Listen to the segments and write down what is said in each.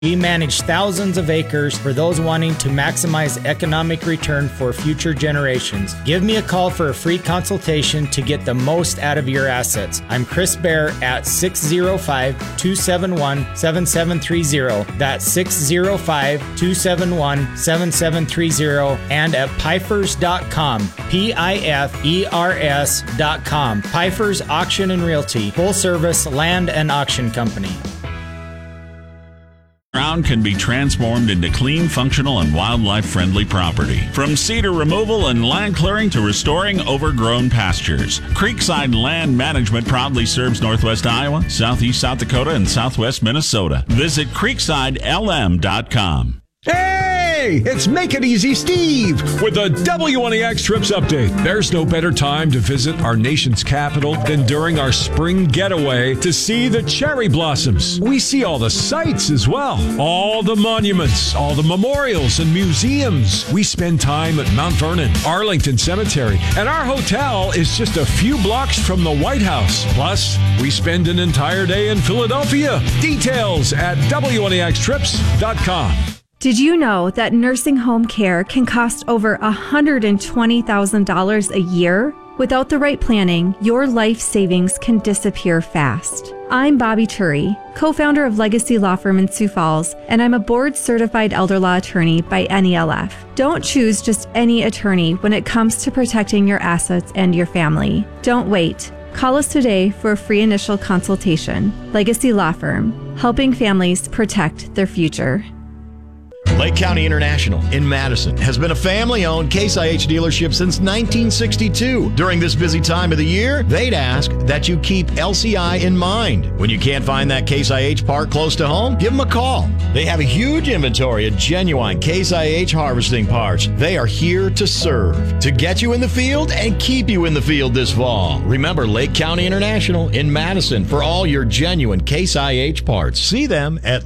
We manage thousands of acres for those wanting to maximize economic return for future generations. Give me a call for a free consultation to get the most out of your assets. I'm Chris Bear at 605-271-7730. That's 605-271-7730 and at Pifers.com. Pifers.com. Pifers Auction and Realty. Full service land and auction company. Ground can be transformed into clean, functional, and wildlife-friendly property. From cedar removal and land clearing to restoring overgrown pastures, Creekside Land Management proudly serves Northwest Iowa, Southeast South Dakota, and Southwest Minnesota. Visit CreeksideLM.com. Hey, it's Make It Easy Steve with the W1EX Trips Update. There's no better time to visit our nation's capital than during our spring getaway to see the cherry blossoms. We see all the sights as well, all the monuments, all the memorials and museums. We spend time at Mount Vernon, Arlington Cemetery, and our hotel is just a few blocks from the White House. Plus, we spend an entire day in Philadelphia. Details at W1EXTrips.com. Did you know that nursing home care can cost over $120,000 a year? Without the right planning, your life savings can disappear fast. I'm Bobby Turi, co-founder of Legacy Law Firm in Sioux Falls, and I'm a board-certified elder law attorney by NELF. Don't choose just any attorney when it comes to protecting your assets and your family. Don't wait. Call us today for a free initial consultation. Legacy Law Firm, helping families protect their future. Lake County International in Madison has been a family-owned Case IH dealership since 1962. During this busy time of the year, they'd ask that you keep LCI in mind. When you can't find that Case IH part close to home, give them a call. They have a huge inventory of genuine Case IH harvesting parts. They are here to serve, to get you in the field and keep you in the field this fall. Remember Lake County International in Madison for all your genuine Case IH parts. See them at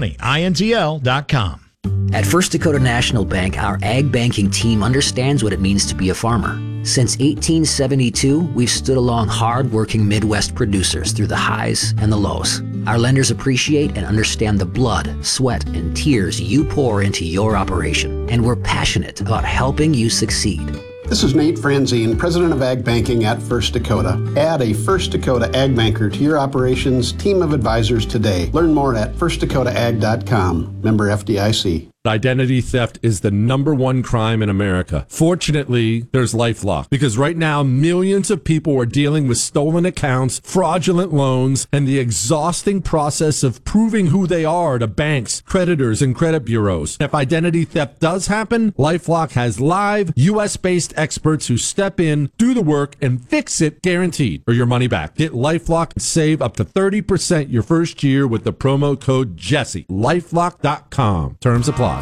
LakeCountyINTL.com. At First Dakota National Bank, our ag banking team understands what it means to be a farmer. Since 1872, we've stood along hard-working Midwest producers through the highs and the lows. Our lenders appreciate and understand the blood, sweat, and tears you pour into your operation, and we're passionate about helping you succeed. This is Nate Franzine, President of Ag Banking at First Dakota. Add a First Dakota Ag Banker to your operations team of advisors today. Learn more at firstdakotaag.com. Member FDIC. Identity theft is the #1 crime in America. Fortunately, there's LifeLock, because right now millions of people are dealing with stolen accounts, fraudulent loans, and the exhausting process of proving who they are to banks, creditors, and credit bureaus. If identity theft does happen, LifeLock has live US-based experts who step in, do the work, and fix it guaranteed, or your money back. Get LifeLock and save up to 30% your first year with the promo code Jesse. LifeLock.com. Terms apply.